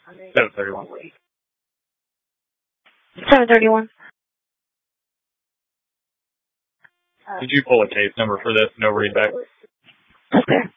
731. 731. Did you pull a case number for this? No readback. Okay.